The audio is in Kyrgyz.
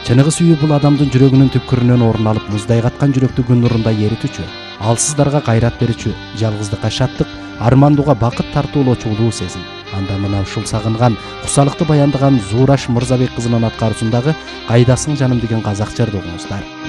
Чыныгы сүйүү бул адамдын жүрөгүнүн түпкүрүнөн орун алып, муздай каткан жүрөктү күн нурундай эритүүчү, алсыздарга кайрат берүүчү, жалгыздыкка шаттык, армандууга бакыт тартуулоочу улуу сезим. Анда мына ушул сагынган, кусалыкты баяндаган Зуураш Мырзабек кызынын аткаруусундагы «Кайдасың жаным» деген казак жырды угуңуздар.